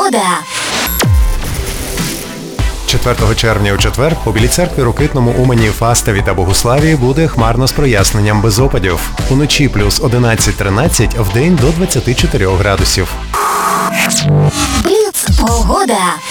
погода. 4 червня у четвер у Білій церкві, Рокитному, Умані, Фастові та Богуславії буде хмарно з проясненням без опадів. Уночі плюс 11-13, вдень до 24 градусів. Бліц погода.